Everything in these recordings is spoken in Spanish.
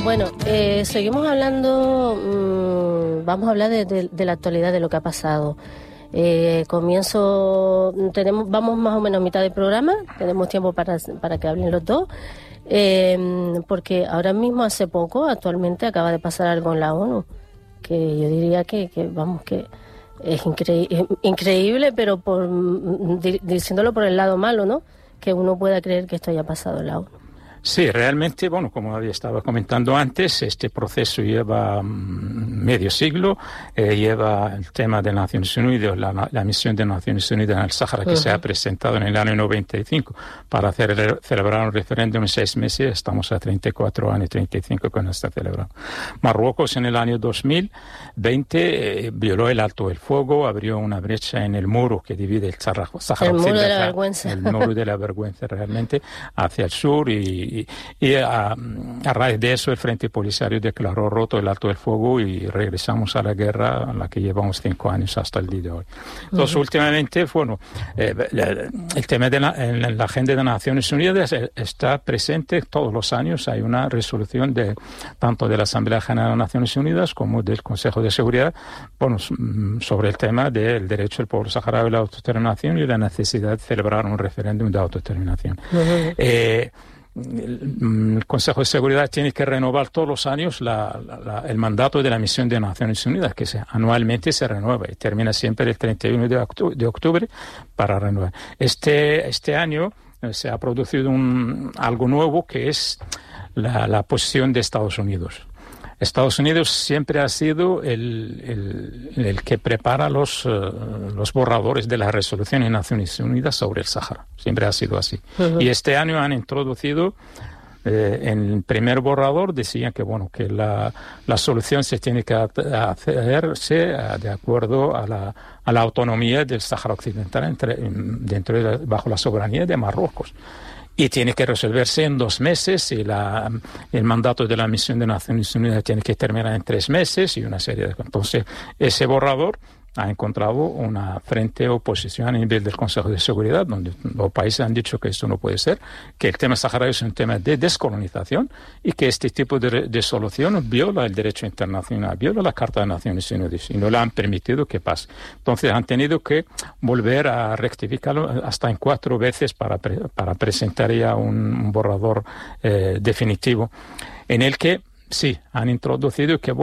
Bueno, seguimos hablando, vamos a hablar de la actualidad, de lo que ha pasado. Vamos más o menos a mitad del programa, tenemos tiempo para que hablen los dos, porque ahora mismo, actualmente acaba de pasar algo en la ONU, que yo diría que es increíble, pero diciéndolo por el lado malo, ¿no? Que uno pueda creer que esto haya pasado en la ONU. Sí, realmente, bueno, como había estado comentando antes, este proceso lleva medio siglo, lleva el tema de Naciones Unidas, la misión de Naciones Unidas en el Sáhara, que se ha presentado en el año 95 para celebrar un referéndum en 6 meses. Estamos a 34 años, 35 que no está celebrado. Marruecos en el año 2020 violó el alto el fuego, abrió una brecha en el muro que divide el Sáhara Occidental. El muro de la vergüenza. El muro de la vergüenza realmente hacia el sur y a raíz de eso el Frente Polisario declaró roto el alto del fuego y regresamos a la guerra a la que llevamos 5 años hasta el día de hoy. Entonces, últimamente, bueno, el tema de en la agenda de Naciones Unidas está presente todos los años. Hay una resolución tanto de la Asamblea General de Naciones Unidas como del Consejo de Seguridad, bueno, sobre el tema del derecho del pueblo saharaui a la autodeterminación y la necesidad de celebrar un referéndum de autodeterminación. El Consejo de Seguridad tiene que renovar todos los años el mandato de la misión de Naciones Unidas, que anualmente se renueva y termina siempre el 31 de octubre para renovar. Este año se ha producido algo nuevo, que es la posición de Estados Unidos. Estados Unidos siempre ha sido el que prepara los borradores de las resoluciones de Naciones Unidas sobre el Sáhara. Siempre ha sido así. Y este año han introducido en el primer borrador, decían que la solución se tiene que hacerse de acuerdo a la autonomía del Sáhara Occidental bajo la soberanía de Marruecos. Y tiene que resolverse en 2 meses y el mandato de la misión de Naciones Unidas tiene que terminar en 3 meses y una serie de... Entonces, ese borrador ha encontrado una frente oposición a nivel del Consejo de Seguridad, donde los países han dicho que esto no puede ser, que el tema saharaui es un tema de descolonización y que este tipo de solución viola el derecho internacional, viola la Carta de Naciones Unidas y no le han permitido que pase. Entonces han tenido que volver a rectificarlo hasta en 4 veces para presentar ya un borrador definitivo en el que sí, han introducido que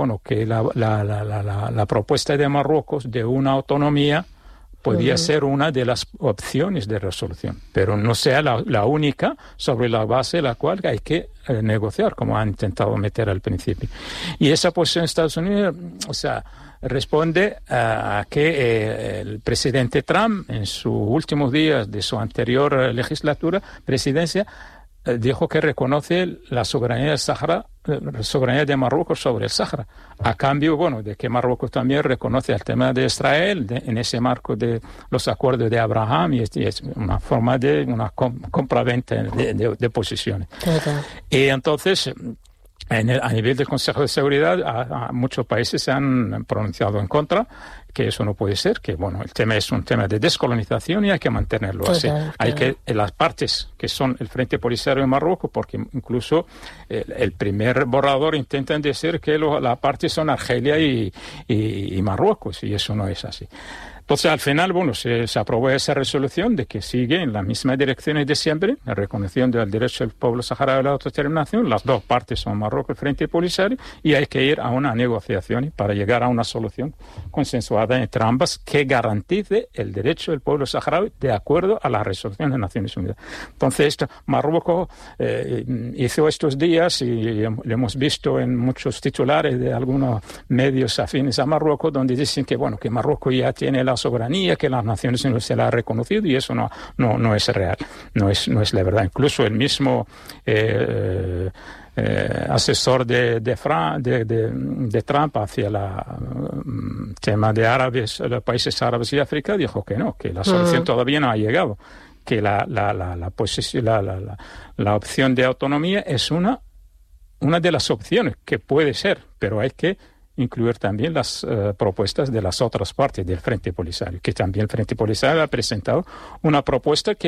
la propuesta de Marruecos de una autonomía podía ser una de las opciones de resolución, pero no sea la única sobre la base de la cual hay que negociar, como han intentado meter al principio. Y esa posición de Estados Unidos, responde a que el presidente Trump, en sus últimos días de su anterior presidencia, dijo que reconoce la soberanía del Sáhara, la soberanía de Marruecos sobre el Sáhara, a cambio, de que Marruecos también reconoce el tema de Israel en ese marco de los acuerdos de Abraham, y es una forma de una compraventa de posiciones. Y entonces, a nivel del Consejo de Seguridad, muchos países se han pronunciado en contra, que eso no puede ser, que el tema es un tema de descolonización y hay que mantenerlo así. Hay que, las partes que son el Frente Polisario de Marruecos, porque incluso el primer borrador intentan decir que las partes son Argelia y Marruecos, y eso no es así. Entonces, al final, se aprobó esa resolución de que sigue en la misma dirección de siempre, reconociendo el derecho del pueblo saharaui a la autodeterminación. Las dos partes son Marruecos y Frente Polisario, y hay que ir a una negociación para llegar a una solución consensuada entre ambas que garantice el derecho del pueblo saharaui de acuerdo a la resolución de Naciones Unidas. Entonces, Marruecos hizo estos días, y lo hemos visto en muchos titulares de algunos medios afines a Marruecos, donde dicen que Marruecos ya tiene la soberanía, que las Naciones Unidas se la ha reconocido, y eso no es real, no es la verdad. Incluso el mismo asesor de Trump hacia el tema de los países árabes y África dijo que no, que la solución todavía no ha llegado, que la opción de autonomía es una de las opciones que puede ser, pero hay que incluir también las propuestas de las otras partes del Frente Polisario, que también el Frente Polisario ha presentado una propuesta que